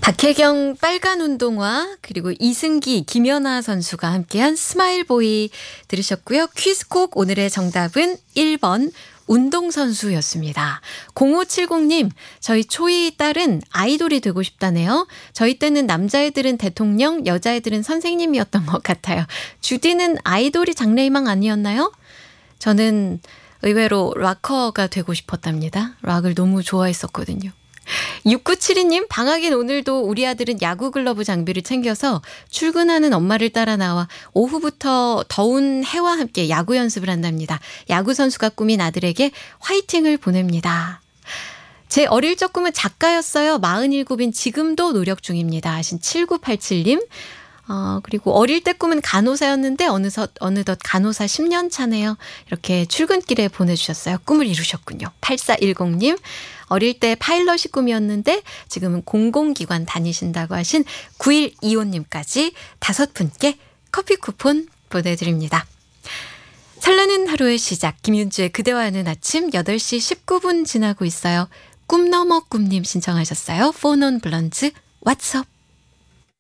박혜경 빨간 운동화 그리고 이승기 김연아 선수가 함께한 스마일보이 들으셨고요. 퀴즈콕 오늘의 정답은 1번 운동선수였습니다. 0570님, 저희 초이 딸은 아이돌이 되고 싶다네요. 저희 때는 남자애들은 대통령, 여자애들은 선생님이었던 것 같아요. 주디는 아이돌이 장래희망 아니었나요? 저는 의외로 락커가 되고 싶었답니다. 락을 너무 좋아했었거든요. 6972님, 방학인 오늘도 우리 아들은 야구 글러브 장비를 챙겨서 출근하는 엄마를 따라 나와 오후부터 더운 해와 함께 야구 연습을 한답니다. 야구 선수가 꿈인 아들에게 화이팅을 보냅니다. 제 어릴 적 꿈은 작가였어요. 47인 지금도 노력 중입니다. 하신 7987님. 그리고 어릴 때 꿈은 간호사였는데 어느덧 간호사 10년 차네요. 이렇게 출근길에 보내주셨어요. 꿈을 이루셨군요. 8410님. 어릴 때 파일럿이 꿈이었는데 지금은 공공기관 다니신다고 하신 9125님까지 5분께 커피 쿠폰 보내드립니다. 설레는 하루의 시작 김윤주의 그대와 하는 아침 8시 19분 지나고 있어요. 꿈 넘어 꿈님 신청하셨어요. 폰 온 블런즈 왓츠업.